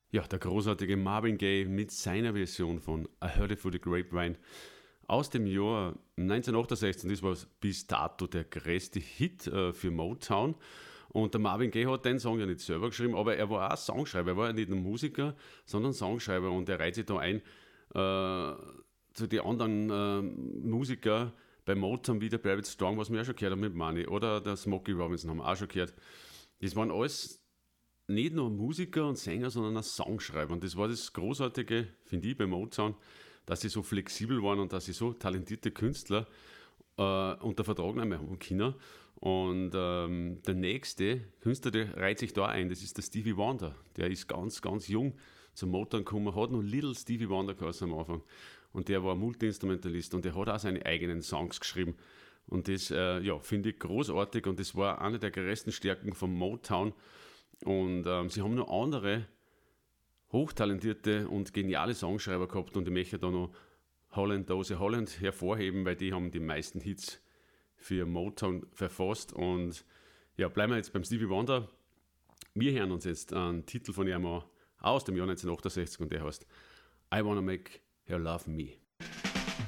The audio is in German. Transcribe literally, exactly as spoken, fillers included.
Ja, der großartige Marvin Gaye mit seiner Version von I Heard It Through the Grapevine aus dem Jahr neunzehnhundertachtundsechzig. Das war bis dato der größte Hit äh, für Motown. Und der Marvin Gaye hat den Song ja nicht selber geschrieben, aber er war auch Songschreiber. Er war ja nicht nur Musiker, sondern Songschreiber. Und er reiht sich da ein äh, zu den anderen äh, Musikern bei Motown wie der Private Strong, was wir auch schon gehört haben mit Money. Oder der Smokey Robinson haben wir auch schon gehört. Das waren alles nicht nur Musiker und Sänger, sondern auch Songschreiber. Und das war das Großartige, finde ich, bei Motown, dass sie so flexibel waren und dass sie so talentierte Künstler äh, unter Vertrag nehmen haben können. Und ähm, der nächste Künstler, der reiht sich da ein, das ist der Stevie Wonder. Der ist ganz, ganz jung zum Motown gekommen, hat noch Little Stevie Wonder geheißen am Anfang. Und der war Multi-Instrumentalist und der hat auch seine eigenen Songs geschrieben. Und das äh, ja, finde ich großartig und das war eine der größten Stärken von Motown. Und ähm, sie haben noch andere hochtalentierte und geniale Songschreiber gehabt und ich möchte da noch Holland, Dose Holland hervorheben, weil die haben die meisten Hits für Motown verfasst. Und ja, bleiben wir jetzt beim Stevie Wonder. Wir hören uns jetzt einen Titel von ihm aus dem Jahr neunzehnhundertachtundsechzig und der heißt I Wanna Make Her Love Me.